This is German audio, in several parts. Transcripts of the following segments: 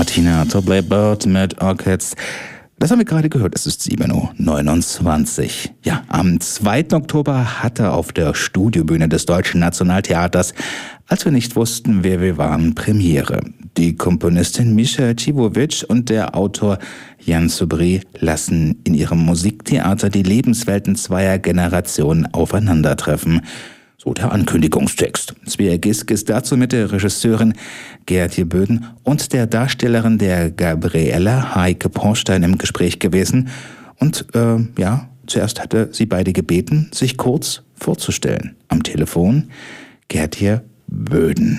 Martina Topley-Bird mit Orchids. Das haben wir gerade gehört, es ist 7:29 Uhr. Ja, am 2. Oktober hatte auf der Studiobühne des Deutschen Nationaltheaters, als wir nicht wussten, wer wir waren, Premiere. Die Komponistin Mischa Cibovic und der Autor Jan Soubry lassen in ihrem Musiktheater die Lebenswelten zweier Generationen aufeinandertreffen. So der Ankündigungstext. Svea Gisk ist dazu mit der Regisseurin Gertje Böden und der Darstellerin der Gabriella, Heike Porstein, im Gespräch gewesen. Und zuerst hatte sie beide gebeten, sich kurz vorzustellen. Am Telefon Gertje Böden.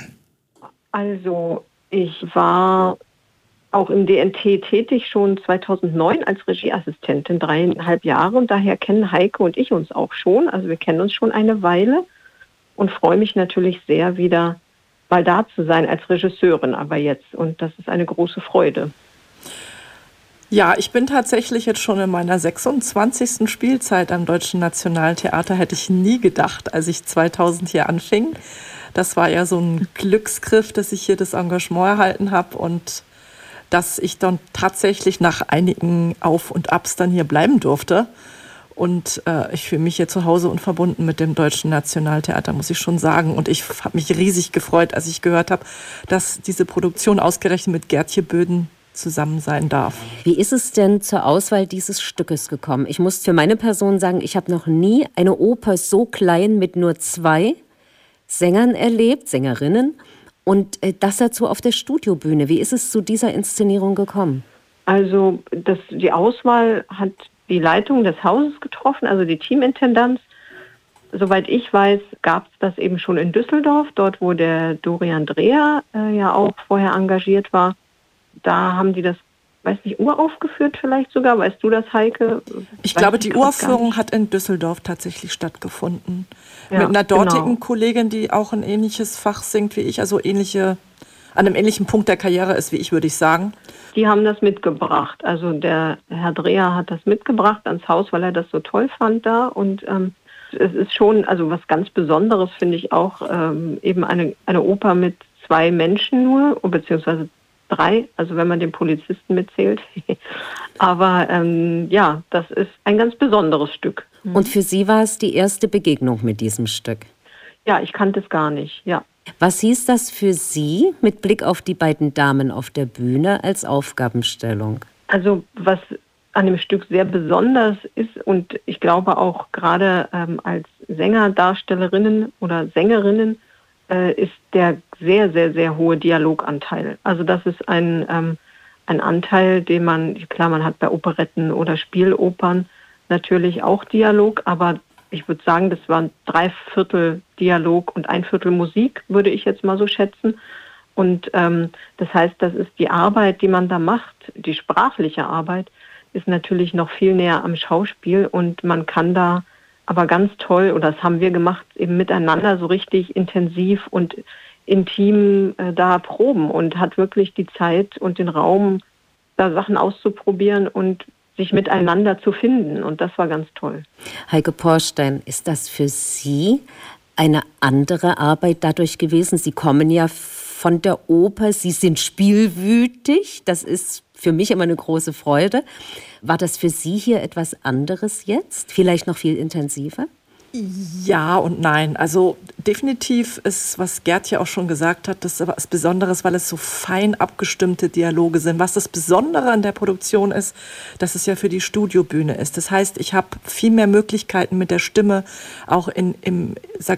Also ich war auch im DNT tätig, schon 2009 als Regieassistentin, 3,5 Jahre. Und daher kennen Heike und ich uns auch schon. Also wir kennen uns schon eine Weile. Und freue mich natürlich sehr, wieder mal da zu sein als Regisseurin, aber jetzt. Und das ist eine große Freude. Ja, ich bin tatsächlich jetzt schon in meiner 26. Spielzeit am Deutschen Nationaltheater. Hätte ich nie gedacht, als ich 2000 hier anfing. Das war ja so ein Glücksgriff, dass ich hier das Engagement erhalten habe und dass ich dann tatsächlich nach einigen Auf und Abs dann hier bleiben durfte. Und ich fühle mich hier zu Hause und verbunden mit dem Deutschen Nationaltheater, muss ich schon sagen. Und ich habe mich riesig gefreut, als ich gehört habe, dass diese Produktion ausgerechnet mit Gertje Böden zusammen sein darf. Wie ist es denn zur Auswahl dieses Stückes gekommen? Ich muss für meine Person sagen, ich habe noch nie eine Oper so klein mit nur 2 Sängern erlebt, Sängerinnen. Und das dazu auf der Studiobühne. Wie ist es zu dieser Inszenierung gekommen? Also die Auswahl hat die Leitung des Hauses getroffen, also die Teamintendanz. Soweit ich weiß, gab es das eben schon in Düsseldorf, dort wo der Dorian Dreher ja auch vorher engagiert war. Da haben die das, weiß nicht, uraufgeführt vielleicht sogar. Weißt du das, Heike? Ich glaube, die Uraufführung hat in Düsseldorf tatsächlich stattgefunden. Ja, mit einer dortigen Kollegin, die auch ein ähnliches Fach singt wie ich, also an einem ähnlichen Punkt der Karriere ist wie ich, würde ich sagen. Die haben das mitgebracht. Also der Herr Dreher hat das mitgebracht ans Haus, weil er das so toll fand da. Und es ist schon, also was ganz Besonderes finde ich auch, eben eine Oper mit 2 Menschen nur, beziehungsweise 3, also wenn man den Polizisten mitzählt. Aber das ist ein ganz besonderes Stück. Und für Sie war es die erste Begegnung mit diesem Stück? Ja, ich kannte es gar nicht, ja. Was hieß das für Sie mit Blick auf die beiden Damen auf der Bühne als Aufgabenstellung? Also was an dem Stück sehr besonders ist und ich glaube auch gerade als Sänger, Darstellerinnen oder Sängerinnen ist der sehr, sehr, sehr hohe Dialoganteil. Also das ist ein Anteil, den man hat bei Operetten oder Spielopern natürlich auch Dialog, aber ich würde sagen, das waren 3/4 Dialog und 1/4 Musik, würde ich jetzt mal so schätzen. Und das heißt, das ist die Arbeit, die man da macht, die sprachliche Arbeit, ist natürlich noch viel näher am Schauspiel und man kann da aber ganz toll, oder das haben wir gemacht, eben miteinander so richtig intensiv und intim da proben und hat wirklich die Zeit und den Raum, da Sachen auszuprobieren und sich miteinander zu finden. Und das war ganz toll. Heike Porstein, ist das für Sie eine andere Arbeit dadurch gewesen? Sie kommen ja von der Oper, Sie sind spielwütig. Das ist für mich immer eine große Freude. War das für Sie hier etwas anderes jetzt? Vielleicht noch viel intensiver? Ja und nein. Also definitiv ist, was Gerd ja auch schon gesagt hat, das ist was Besonderes, weil es so fein abgestimmte Dialoge sind. Was das Besondere an der Produktion ist, dass es ja für die Studiobühne ist. Das heißt, ich habe viel mehr Möglichkeiten mit der Stimme auch im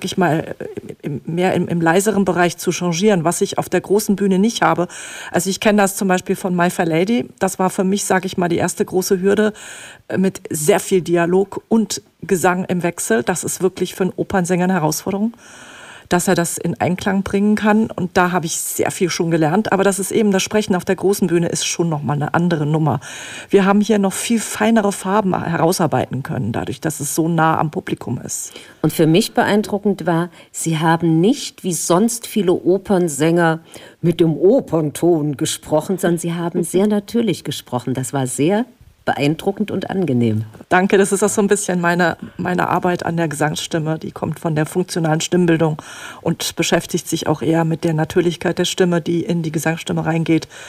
leiseren Bereich zu changieren, was ich auf der großen Bühne nicht habe. Also ich kenne das zum Beispiel von My Fair Lady. Das war für mich, sage ich mal, die erste große Hürde mit sehr viel Dialog und Gesang im Wechsel. Das ist wirklich für einen Opernsänger eine Herausforderung, dass er das in Einklang bringen kann. Und da habe ich sehr viel schon gelernt. Aber das ist eben, das Sprechen auf der großen Bühne ist schon nochmal eine andere Nummer. Wir haben hier noch viel feinere Farben herausarbeiten können, dadurch, dass es so nah am Publikum ist. Und für mich beeindruckend war, Sie haben nicht wie sonst viele Opernsänger mit dem Opernton gesprochen, sondern Sie haben sehr natürlich gesprochen. Das war sehr beeindruckend und angenehm. Danke, das ist auch so ein bisschen meine Arbeit an der Gesangsstimme. Die kommt von der funktionalen Stimmbildung und beschäftigt sich auch eher mit der Natürlichkeit der Stimme, die in die Gesangsstimme reingeht.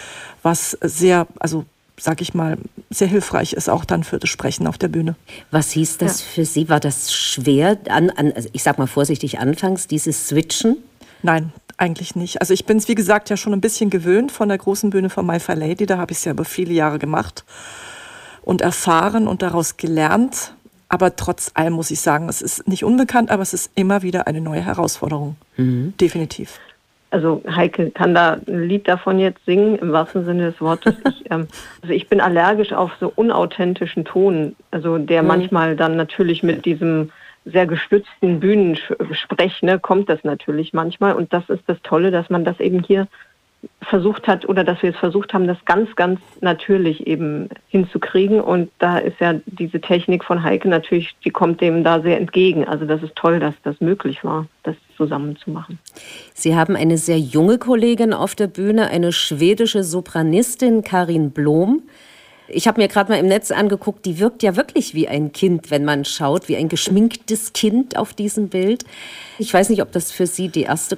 was sehr, also sag ich mal, sehr hilfreich ist auch dann für das Sprechen auf der Bühne. Was hieß das für Sie? War das schwer, also ich sag mal vorsichtig anfangs, dieses Switchen? Nein, eigentlich nicht. Also ich bin es, wie gesagt, ja schon ein bisschen gewöhnt von der großen Bühne von My Fair Lady. Da habe ich es ja über viele Jahre gemacht und erfahren und daraus gelernt. Aber trotz allem muss ich sagen, es ist nicht unbekannt, aber es ist immer wieder eine neue Herausforderung. Definitiv. Also Heike kann da ein Lied davon jetzt singen, im wahrsten Sinne des Wortes. Ich bin allergisch auf so unauthentischen Ton, also der manchmal dann natürlich mit diesem sehr gestützten Bühnensprech, ne, kommt das natürlich manchmal. Und das ist das Tolle, dass man das eben hier versucht hat oder dass wir es versucht haben, das ganz, ganz natürlich eben hinzukriegen. Und da ist ja diese Technik von Heike natürlich, die kommt dem da sehr entgegen. Also das ist toll, dass das möglich war, das zusammen zu machen. Sie haben eine sehr junge Kollegin auf der Bühne, eine schwedische Sopranistin, Karin Blom. Ich habe mir gerade mal im Netz angeguckt, die wirkt ja wirklich wie ein Kind, wenn man schaut, wie ein geschminktes Kind auf diesem Bild. Ich weiß nicht, ob das für Sie die erste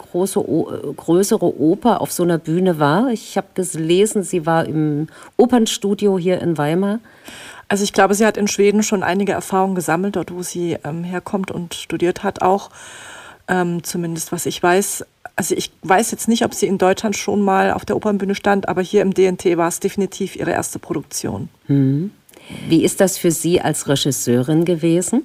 größere Oper auf so einer Bühne war. Ich habe gelesen, sie war im Opernstudio hier in Weimar. Also ich glaube, sie hat in Schweden schon einige Erfahrungen gesammelt, dort wo sie herkommt und studiert hat auch. Zumindest was ich weiß. Also ich weiß jetzt nicht, ob sie in Deutschland schon mal auf der Opernbühne stand, aber hier im DNT war es definitiv ihre erste Produktion. Wie ist das für Sie als Regisseurin gewesen?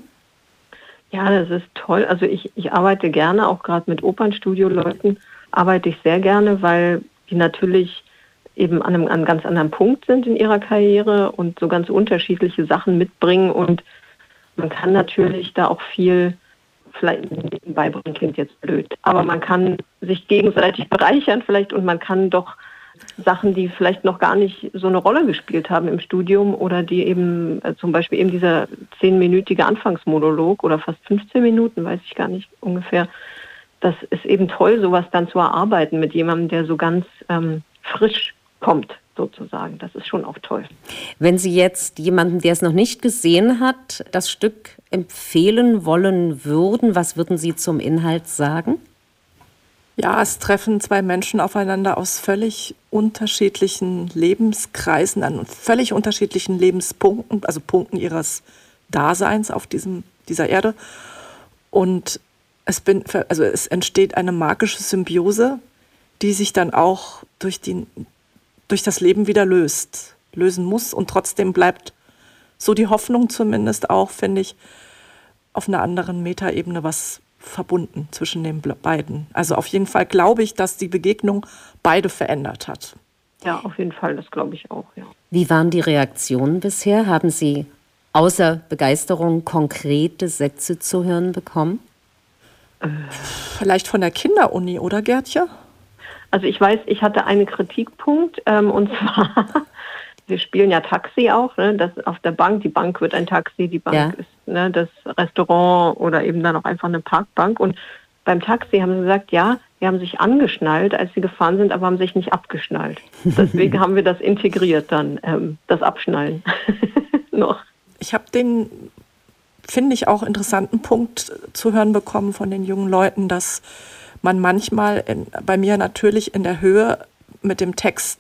Ja, das ist toll. Also ich arbeite gerne, auch gerade mit Opernstudio-Leuten arbeite ich sehr gerne, weil die natürlich eben an einem ganz anderen Punkt sind in ihrer Karriere und so ganz unterschiedliche Sachen mitbringen. Und man kann natürlich da auch viel vielleicht beibringen, klingt jetzt blöd, aber man kann sich gegenseitig bereichern vielleicht und man kann doch Sachen, die vielleicht noch gar nicht so eine Rolle gespielt haben im Studium oder die eben zum Beispiel eben dieser 10-minütige Anfangsmonolog oder fast 15 Minuten, weiß ich gar nicht ungefähr. Das ist eben toll, sowas dann zu erarbeiten mit jemandem, der so ganz frisch kommt, sozusagen. Das ist schon auch toll. Wenn Sie jetzt jemanden, der es noch nicht gesehen hat, das Stück empfehlen wollen würden, was würden Sie zum Inhalt sagen? Ja, es treffen zwei Menschen aufeinander aus völlig unterschiedlichen Lebenskreisen, an völlig unterschiedlichen Lebenspunkten, also Punkten ihres Daseins auf dieser Erde. Und es entsteht eine magische Symbiose, die sich dann auch durch das Leben wieder lösen muss. Und trotzdem bleibt so die Hoffnung zumindest auch, finde ich, auf einer anderen Metaebene was verbunden zwischen den beiden. Also auf jeden Fall glaube ich, dass die Begegnung beide verändert hat. Ja, auf jeden Fall, das glaube ich auch, ja. Wie waren die Reaktionen bisher? Haben Sie außer Begeisterung konkrete Sätze zu hören bekommen? Vielleicht von der Kinderuni, oder Gertje? Also ich weiß, ich hatte einen Kritikpunkt, und zwar, wir spielen ja Taxi auch, ne, das auf der Bank, die Bank wird ein Taxi, die Bank ist das Restaurant oder eben dann auch einfach eine Parkbank. Und beim Taxi haben sie gesagt, ja, die haben sich angeschnallt, als sie gefahren sind, aber haben sich nicht abgeschnallt. Deswegen haben wir das integriert dann, das Abschnallen noch. Ich habe den, finde ich, auch interessanten Punkt zu hören bekommen von den jungen Leuten, dass man manchmal bei mir natürlich in der Höhe mit der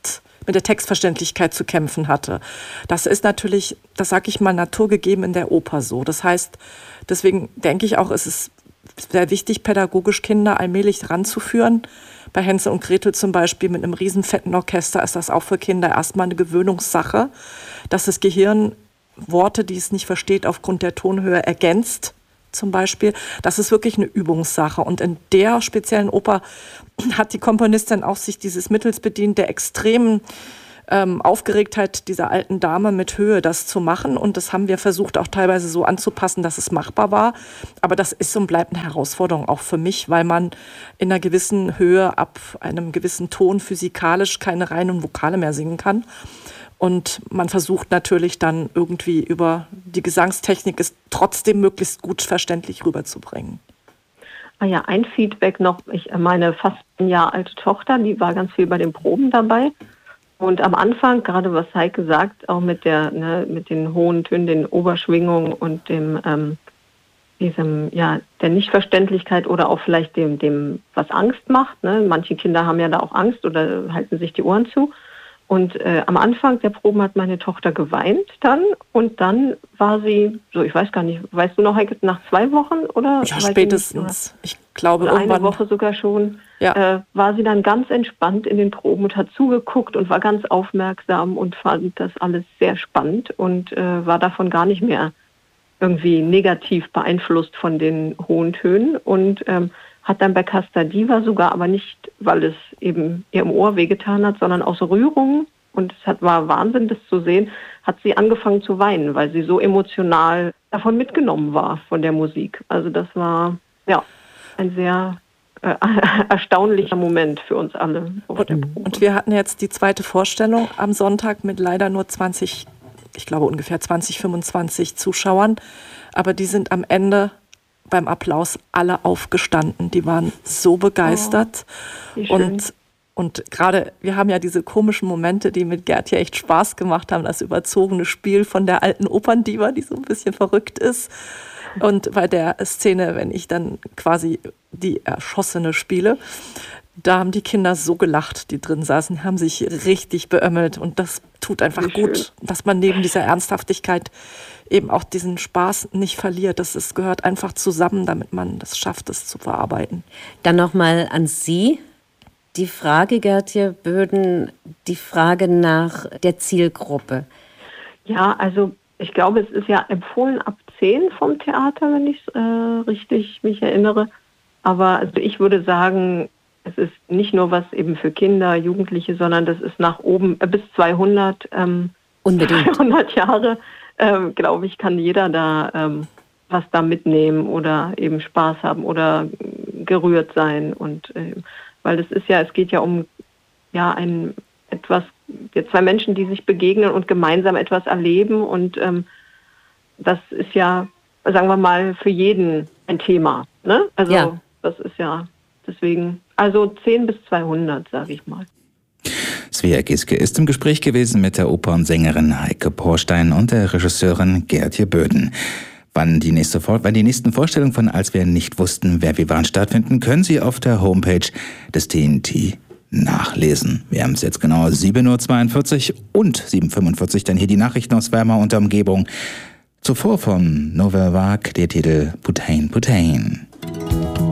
Textverständlichkeit zu kämpfen hatte. Das ist natürlich, das sage ich mal, naturgegeben in der Oper so. Das heißt, deswegen denke ich auch, es ist sehr wichtig, pädagogisch Kinder allmählich ranzuführen. Bei Hänsel und Gretel zum Beispiel mit einem riesen fetten Orchester ist das auch für Kinder erstmal eine Gewöhnungssache, dass das Gehirn Worte, die es nicht versteht, aufgrund der Tonhöhe ergänzt. Zum Beispiel, das ist wirklich eine Übungssache. Und in der speziellen Oper hat die Komponistin auch sich dieses Mittels bedient, der extremen Aufgeregtheit dieser alten Dame mit Höhe das zu machen. Und das haben wir versucht auch teilweise so anzupassen, dass es machbar war. Aber das ist und bleibt eine Herausforderung auch für mich, weil man in einer gewissen Höhe ab einem gewissen Ton physikalisch keine reinen Vokale mehr singen kann. Und man versucht natürlich dann irgendwie über die Gesangstechnik es trotzdem möglichst gut verständlich rüberzubringen. Ah ja, ein Feedback noch. Meine fast ein Jahr alte Tochter, die war ganz viel bei den Proben dabei. Und am Anfang, gerade was Heike sagt, auch mit den hohen Tönen, den Oberschwingungen und der Nichtverständlichkeit oder auch vielleicht dem was Angst macht. Ne? Manche Kinder haben ja da auch Angst oder halten sich die Ohren zu. Und am Anfang der Proben hat meine Tochter geweint dann und dann war sie, so ich weiß gar nicht, weißt du noch, Heike, nach 2 Wochen oder? Ja, spätestens. Ich glaube oder irgendwann. Eine Woche sogar schon. Ja. War sie dann ganz entspannt in den Proben und hat zugeguckt und war ganz aufmerksam und fand das alles sehr spannend und war davon gar nicht mehr irgendwie negativ beeinflusst von den hohen Tönen und hat dann bei Casta Diva sogar, aber nicht, weil es eben ihrem Ohr wehgetan hat, sondern aus Rührung, und es war Wahnsinn, das zu sehen, hat sie angefangen zu weinen, weil sie so emotional davon mitgenommen war, von der Musik. Also das war ja ein sehr erstaunlicher Moment für uns alle. Und wir hatten jetzt die zweite Vorstellung am Sonntag mit leider nur ungefähr 25 Zuschauern, aber die sind am Ende beim Applaus alle aufgestanden. Die waren so begeistert. Und gerade, wir haben ja diese komischen Momente, die mit Gerd ja echt Spaß gemacht haben, das überzogene Spiel von der alten Operndiva, die so ein bisschen verrückt ist. Und bei der Szene, wenn ich dann quasi die Erschossene spiele, da haben die Kinder so gelacht, die drin saßen, haben sich richtig beömmelt. Und das tut einfach gut, dass man neben dieser Ernsthaftigkeit eben auch diesen Spaß nicht verliert. Es gehört einfach zusammen, damit man das schafft, das zu verarbeiten. Dann nochmal an Sie die Frage, Gertje Böden, die Frage nach der Zielgruppe. Ja, also ich glaube, es ist ja empfohlen ab 10 vom Theater, wenn ich richtig mich erinnere. Aber also ich würde sagen, es ist nicht nur was eben für Kinder, Jugendliche, sondern das ist nach oben bis 200, unbedingt 200 Jahre, glaube ich, kann jeder da was da mitnehmen oder eben Spaß haben oder gerührt sein. Und weil es geht ja um zwei Menschen, die sich begegnen und gemeinsam etwas erleben. Und das ist ja, sagen wir mal, für jeden ein Thema. Ne? Also das ist ja deswegen, also 10 bis 200, sage ich mal. Svea Giske ist im Gespräch gewesen mit der Opernsängerin Heike Porstein und der Regisseurin Gertje Böden. Wann die nächsten Vorstellungen von Als wir nicht wussten, wer wir waren, stattfinden, können Sie auf der Homepage des TNT nachlesen. Wir haben es jetzt genau 7.42 Uhr und 7.45 Uhr, dann hier die Nachrichten aus Weimar und der Umgebung. Zuvor von Nouvelle Vague der Titel Putain Putain.